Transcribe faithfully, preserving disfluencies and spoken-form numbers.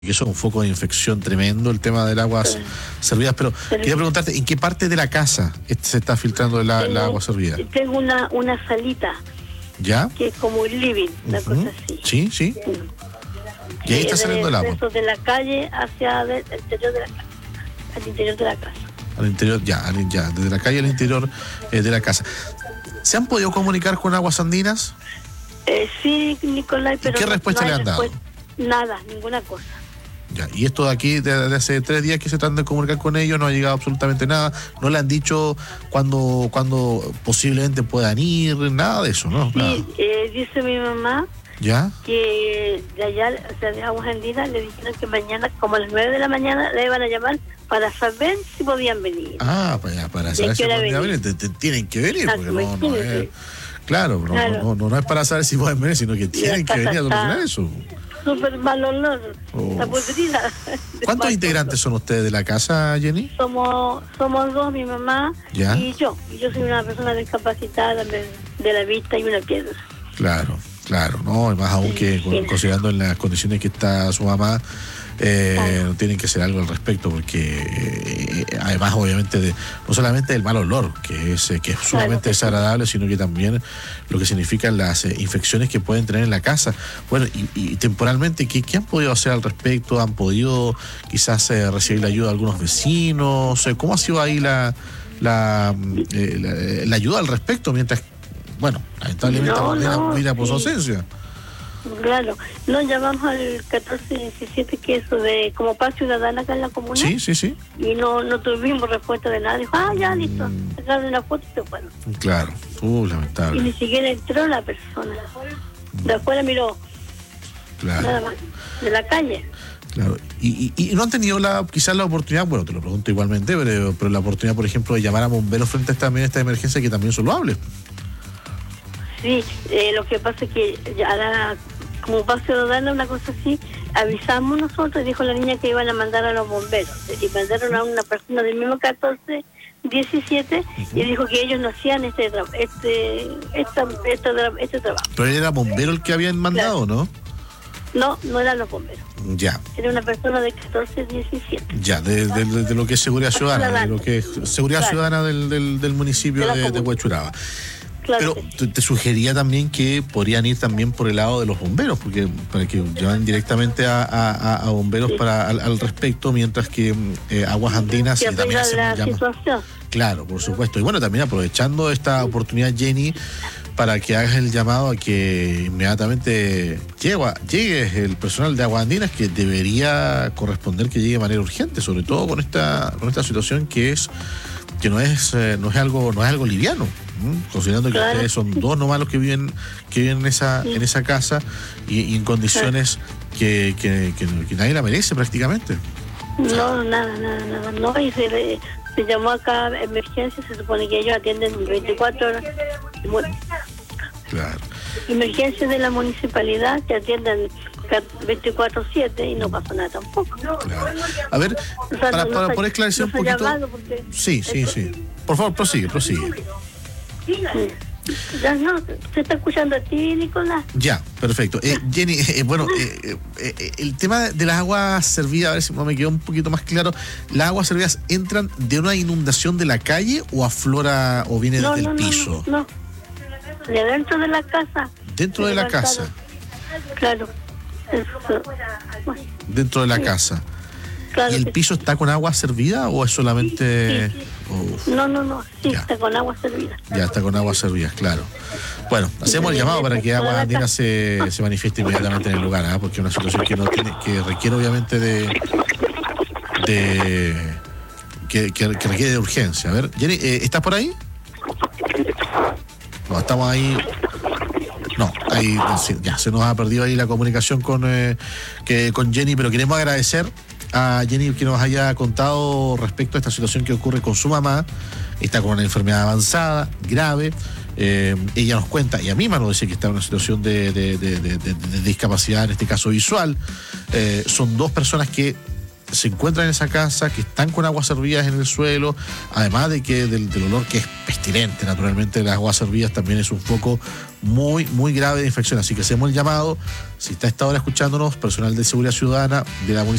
que eso es un foco de infección tremendo, el tema del agua Sí. servida, pero, Pero- quería preguntarte, ¿en qué parte de la casa este se está filtrando la, Tengo- la agua servida? Tengo una, una salita ¿Ya? que es como un living, una Ujú. cosa así. Sí, sí. Mm. Y ahí está Eh, saliendo el de- agua. eso de la calle hacia de- el interior de la casa. Al interior de la casa. Al interior, ya, al- ya, desde la calle al interior eh, de la casa. ¿Se han podido comunicar con Aguas Andinas? Eh, sí, Nicolai, pero qué no- respuesta no hay le han dado? respuesta. Nada, ninguna cosa. Ya, y esto de aquí, de, de hace tres días que se tratan de comunicar con ellos, no ha llegado absolutamente nada. No le han dicho cuándo, cuándo posiblemente puedan ir, nada de eso, ¿no? Nada. Sí, eh, dice mi mamá ¿Ya? que de allá, o sea, de Aguas Andinas, le dijeron que mañana, como a las nueve de la mañana, le iban a llamar para saber si podían venir. Ah, para, para saber si qué hora pueden venir? venir, te- te- tienen que venir, Ah, porque no, no es... imagínese. Claro, no, Claro. No, no, no es para saber si pueden venir, sino que tienen que casa venir a solucionar está- eso. Súper mal olor, Oh. está podrida. ¿Cuántos Mal integrantes son ustedes de la casa, Jenny? Somos, somos dos, mi mamá Ya. y yo. Y yo soy una persona discapacitada de, de la vista y una piedra. Claro, claro, ¿no? Y más aún que con- considerando en las condiciones que está su mamá, eh, Claro. tienen que hacer algo al respecto, porque eh, además obviamente de, no solamente del mal olor, que es, eh, que es sumamente que sí. desagradable, sino que también lo que significan las eh, infecciones que pueden tener en la casa. Bueno, y, y temporalmente, ¿qué, ¿qué han podido hacer al respecto? ¿Han podido quizás eh, recibir la ayuda de algunos vecinos? Eh, ¿Cómo ha sido ahí la, la, eh, la, la ayuda al respecto? Mientras, bueno, lamentablemente No, mira, no, mira por su sí. ausencia. Claro, nos llamamos al catorce diecisiete, que es eso de como paz ciudadana acá en la comuna. Sí, sí, sí. Y no, no tuvimos respuesta de nada. Dijo, ah, ya, listo. Mm. Sacaron una foto y se fueron. Claro. Uh, Y lamentable. ni siquiera entró la persona. De afuera miró, nada Claro, más. De la calle. claro. Y, y, y no han tenido la quizás la oportunidad, bueno, te lo pregunto igualmente, pero, pero la oportunidad, por ejemplo, de llamar a bomberos frente a esta, también a esta emergencia que también son loables. Sí, eh, lo que pasa es que ya la, como paz ciudadana, una cosa así, avisamos nosotros, dijo la niña que iban a mandar a los bomberos. Y mandaron a una persona del mismo catorce diecisiete y dijo que ellos no hacían este tra- este esta, este, tra- este trabajo. Pero era bombero el que habían mandado, ¿no? No, no eran los bomberos. Ya, Era una persona de catorce diecisiete. ya, de, de- de- de lo que es seguridad ciudadana, de lo que es seguridad Claro. ciudadana del, del, del municipio De la de, de comuna. Huechuraba. Claro Pero que sí. te, te sugería también que podrían ir también por el lado de los bomberos, porque para que llevan directamente a, a- a bomberos Sí. para al, al respecto, mientras que eh, Aguas Andinas Que y también arregla hacemos la llama- situación. Claro, por supuesto. Y bueno, también aprovechando esta oportunidad, Jenny, para que hagas el llamado a que inmediatamente llegue, llegue el personal de Aguas Andinas, que debería corresponder que llegue de manera urgente, sobre todo con esta con esta situación que es que no es eh, no es algo no es algo liviano, ¿m? Considerando que Claro. ustedes son dos nomás los que viven que viven en esa Sí. en esa casa y, y en condiciones que, que, que, que nadie la merece prácticamente. No, nada, nada, nada. No, y se, le- se llamó acá a emergencia, se supone que ellos atienden veinticuatro horas. Bueno, Claro. emergencias de la municipalidad que atienden veinticuatro siete y no pasó nada tampoco. Claro. A ver, O sea, para, no- para no poder se- esclarecer no un se ha poquito. llamado porque- Sí, sí, sí. Por favor, prosigue, prosigue. Ya no, se está escuchando a ti, Nicolás. Ya, perfecto. Eh, Jenny, eh, bueno, eh, eh, eh, el tema de las aguas servidas, a ver si me quedó un poquito más claro. ¿Las aguas servidas entran de una inundación de la calle o aflora o viene No, desde no, el no, piso? no, no. De dentro de la casa. Dentro de la casa. Claro. Eso. Bueno, Dentro de la casa. claro ¿Y el que piso está con agua servida o es solamente.? Sí, sí. Uf, No, no, no, sí, Ya. está con agua servida. ya está con agua servida, claro. Bueno, hacemos el llamado para que Aguas Andinas se, se manifieste inmediatamente en el lugar, ¿ah? Porque es una situación que no tiene, que requiere obviamente de. de que, que- que requiere de urgencia. A ver, Jenny, eh, ¿estás por ahí? No, estamos ahí. No, ahí sí, ya se nos ha perdido ahí la comunicación con, eh, que, con Jenny, pero queremos agradecer a Jenny que nos haya contado respecto a esta situación que ocurre con su mamá. Está con una enfermedad avanzada, grave. Eh, ella nos cuenta, y a mí me nos dice que está en una situación de, de- de- de- de- de discapacidad, en este caso visual. Eh, son dos personas que se encuentran en esa casa, que están con aguas servidas en el suelo, además de que del, del olor que es pestilente, naturalmente las aguas servidas también es un foco muy, muy grave de infección. Así que hacemos el llamado, si está a esta hora escuchándonos, personal de seguridad ciudadana de la municipalidad,